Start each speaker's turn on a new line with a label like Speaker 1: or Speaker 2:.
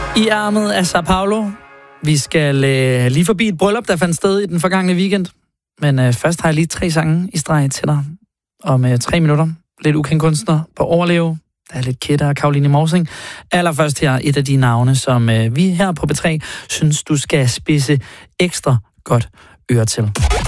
Speaker 1: I armet af Sao Paulo. Vi skal lige forbi et bryllup, der fandt sted i den forgangne weekend. Men først har jeg lige 3 sange i streg til dig. Om 3 minutter. Lidt ukendt kunstner på Overleve. Der er lidt Kidder og Karoline Morsing. Allerførst her et af de navne, som vi her på B3 synes, du skal spidse ekstra godt øre til.